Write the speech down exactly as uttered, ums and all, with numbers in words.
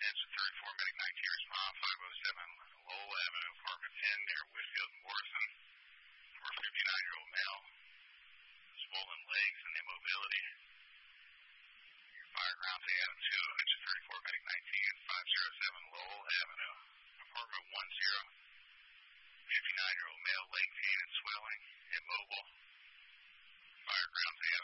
Engine thirty-four, Medic nineteen, respond five oh seven Lowell Avenue, apartment ten near Whitfield and Morrison for a fifty-nine-year-old male, swollen legs and immobility. Fire ground to Adam two, Engine thirty-four, Medic nineteen, five oh seven Lowell Avenue, apartment ten, fifty-nine-year-old male, leg pain and swelling, immobile. Fire ground to Adam